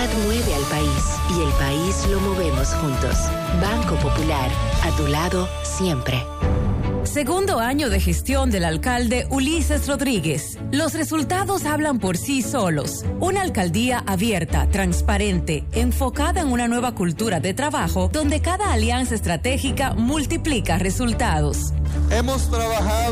Seguridad mueve al país y el país lo movemos juntos. Banco Popular, a tu lado siempre. Segundo año de gestión del alcalde Ulises Rodríguez. Los resultados hablan por sí solos. Una alcaldía abierta, transparente, enfocada en una nueva cultura de trabajo donde cada alianza estratégica multiplica resultados. Hemos trabajado